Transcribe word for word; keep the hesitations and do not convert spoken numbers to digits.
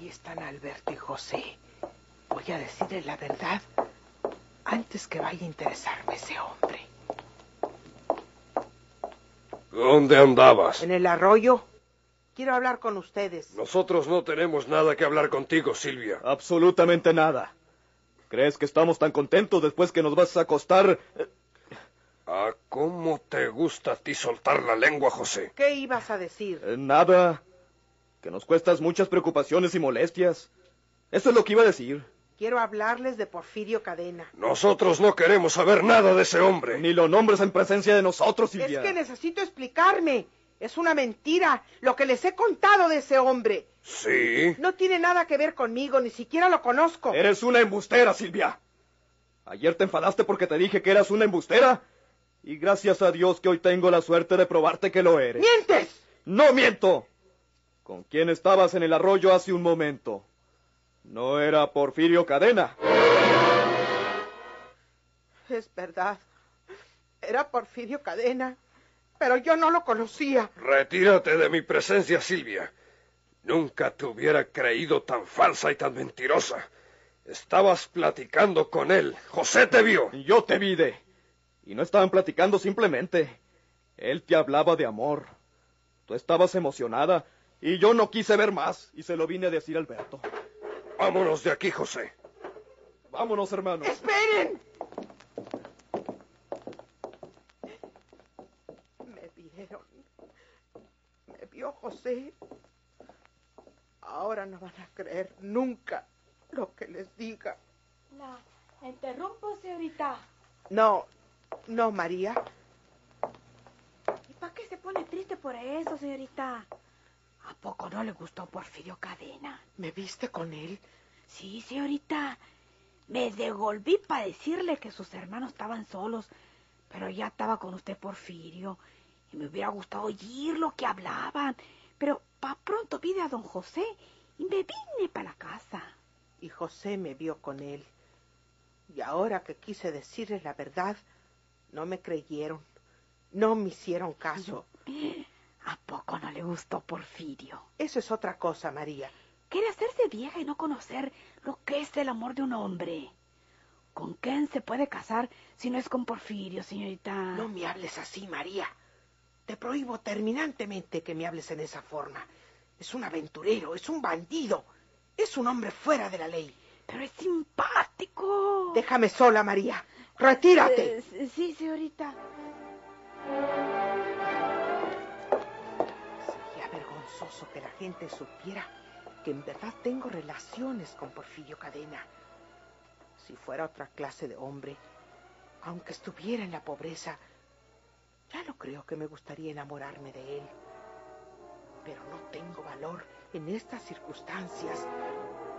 Ahí están Alberto y José. Voy a decirles la verdad antes que vaya a interesarme ese hombre. ¿Dónde andabas? En el arroyo. Quiero hablar con ustedes. Nosotros no tenemos nada que hablar contigo, Silvia. Absolutamente nada. ¿Crees que estamos tan contentos después que nos vas a acostar? ¿A cómo te gusta a ti soltar la lengua, José? ¿Qué ibas a decir? Eh, nada. Que nos cuestas muchas preocupaciones y molestias. Eso es lo que iba a decir. Quiero hablarles de Porfirio Cadena. Nosotros no queremos saber nada de ese hombre. Ni lo nombres en presencia de nosotros, Silvia. Es que necesito explicarme. Es una mentira lo que les he contado de ese hombre. ¿Sí? No tiene nada que ver conmigo, ni siquiera lo conozco. Eres una embustera, Silvia. Ayer te enfadaste porque te dije que eras una embustera. Y gracias a Dios que hoy tengo la suerte de probarte que lo eres. ¡Mientes! ¡No miento! ¿Con quién estabas en el arroyo hace un momento? No era Porfirio Cadena. Es verdad. Era Porfirio Cadena. Pero yo no lo conocía. Retírate de mi presencia, Silvia. Nunca te hubiera creído tan falsa y tan mentirosa. Estabas platicando con él. José te vio. Yo te vi, de. Y no estaban platicando simplemente. Él te hablaba de amor. Tú estabas emocionada y yo no quise ver más y se lo vine a decir a Alberto. Vámonos de aquí, José. Vámonos, hermanos. ¡Esperen! Me vieron. Me vio José. Ahora no van a creer nunca lo que les diga. La interrumpo, señorita. No, no, María. ¿Y para qué se pone triste por eso, señorita? ¿A poco no le gustó Porfirio Cadena? ¿Me viste con él? Sí, señorita. Me devolví para decirle que sus hermanos estaban solos, pero ya estaba con usted Porfirio, y me hubiera gustado oír lo que hablaban, pero pa' pronto vi a don José y me vine para la casa. Y José me vio con él. Y ahora que quise decirles la verdad, no me creyeron. No me hicieron caso. ¿A poco no le gustó Porfirio? Eso es otra cosa, María. Quiere hacerse vieja y no conocer lo que es el amor de un hombre. ¿Con quién se puede casar si no es con Porfirio, señorita? No me hables así, María. Te prohíbo terminantemente que me hables en esa forma. Es un aventurero, es un bandido, es un hombre fuera de la ley. Pero es simpático. Déjame sola, María. ¡Retírate! Eh, sí, señorita. Sería vergonzoso que la gente supiera que en verdad tengo relaciones con Porfirio Cadena. Si fuera otra clase de hombre, aunque estuviera en la pobreza, ya no creo que me gustaría enamorarme de él. Pero no tengo valor en estas circunstancias